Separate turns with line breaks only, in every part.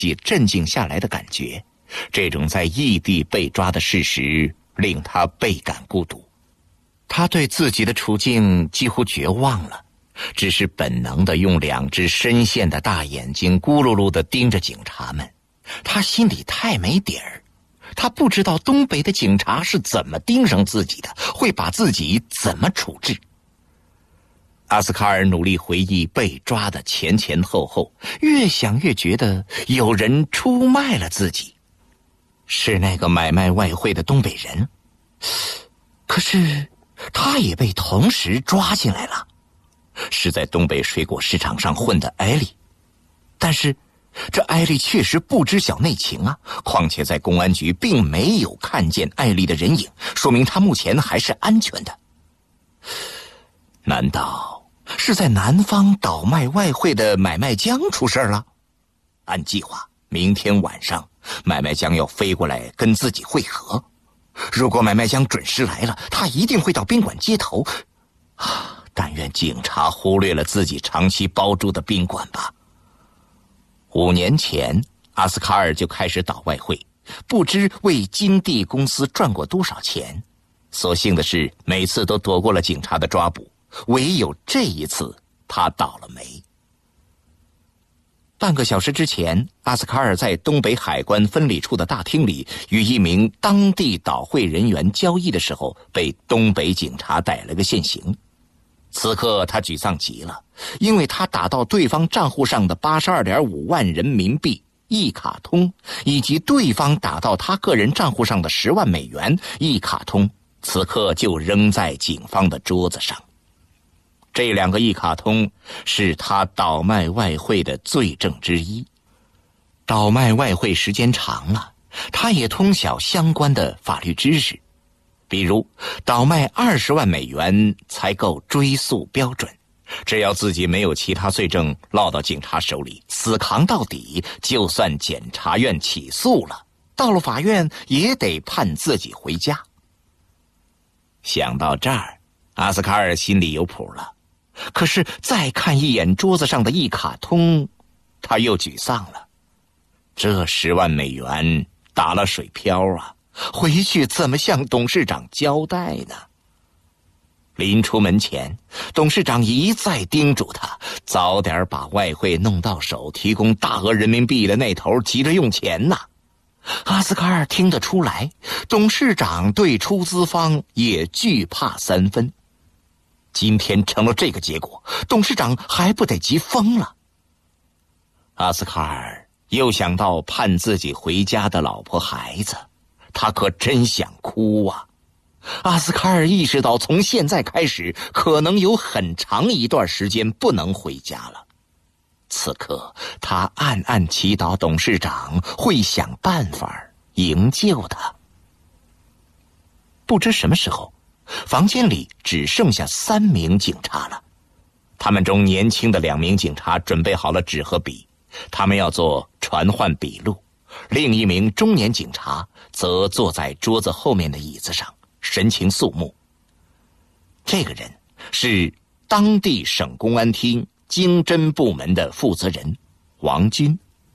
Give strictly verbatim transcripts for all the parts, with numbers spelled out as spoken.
己镇静下来的感觉。这种在异地被抓的事实令他倍感孤独。他对自己的处境几乎绝望了，只是本能地用两只深陷的大眼睛咕噜噜地盯着警察们。他心里太没底儿，他不知道东北的警察是怎么盯上自己的，会把自己怎么处置。阿斯卡尔努力回忆被抓的前前后后，越想越觉得有人出卖了自己。是那个买卖外汇的东北人，可是他也被同时抓进来了。是在东北水果市场上混的艾丽，但是这艾丽确实不知晓内情啊，况且在公安局并没有看见艾丽的人影，说明她目前还是安全的。难道是在南方倒卖外汇的买卖江出事了？按计划明天晚上买卖江要飞过来跟自己会合，如果买卖江准时来了，他一定会到宾馆接头。啊，但愿警察忽略了自己长期包住的宾馆吧。五年前阿斯卡尔就开始倒外汇，不知为金地公司赚过多少钱。所幸的是每次都躲过了警察的抓捕，唯有这一次他倒了霉。半个小时之前，阿斯卡尔在东北海关分理处的大厅里与一名当地倒汇人员交易的时候，被东北警察逮了个现行。此刻他沮丧极了，因为他打到对方账户上的 八十二点五万人民币一卡通，以及对方打到他个人账户上的十万美元一卡通，此刻就扔在警方的桌子上。这两个一卡通是他倒卖外汇的罪证之一。倒卖外汇时间长了，他也通晓相关的法律知识，比如倒卖二十万美元才够追诉标准，只要自己没有其他罪证落到警察手里，死扛到底，就算检察院起诉了，到了法院也得判自己回家。想到这儿，阿斯卡尔心里有谱了。可是再看一眼桌子上的一卡通，他又沮丧了。这十万美元打了水漂啊，回去怎么向董事长交代呢？临出门前，董事长一再叮嘱他早点把外汇弄到手，提供大额人民币的那头急着用钱呐。阿斯卡尔听得出来，董事长对出资方也惧怕三分。今天成了这个结果，董事长还不得急疯了。阿斯卡尔又想到盼自己回家的老婆孩子，他可真想哭啊。阿斯卡尔意识到从现在开始可能有很长一段时间不能回家了。此刻他暗暗祈祷董事长会想办法营救他。不知什么时候，房间里只剩下三名警察了。他们中年轻的两名警察准备好了纸和笔，他们要做传唤笔录。另一名中年警察则坐在桌子后面的椅子上，神情肃穆。这个人是当地省公安厅经侦部门的负责人王军。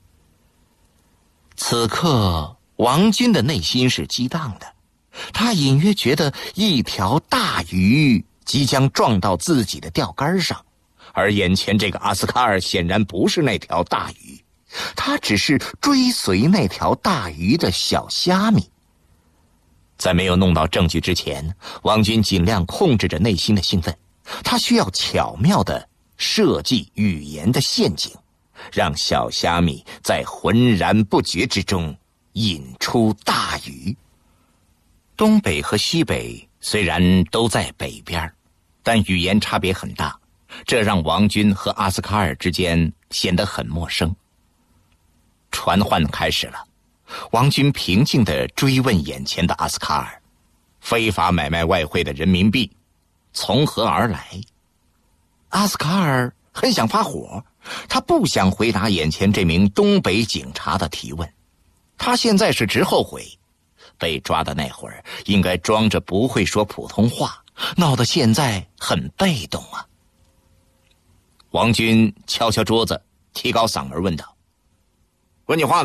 此刻王军的内心是激荡的，他隐约觉得一条大鱼即将撞到自己的钓竿上，而眼前这个阿斯卡尔显然不是那条大鱼，他只是追随那条大鱼的小虾米。在没有弄到证据之前，王军尽量控制着内心的兴奋，他需要巧妙地设计语言的陷阱，让小虾米在浑然不觉之中引出大鱼。东北和西北虽然都在北边，但语言差别很大，这让王军和阿斯卡尔之间显得很陌生。传唤开始了，王军平静地追问眼前的阿斯卡尔，非法买卖外汇的人民币从何而来？阿斯卡尔很想发火，他不想回答眼前这名东北警察的提问。他现在是直后悔，被抓的那会儿应该装着不会说普通话，闹得现在很被动啊。王军敲敲桌子，提高嗓门问道： 问你话呢。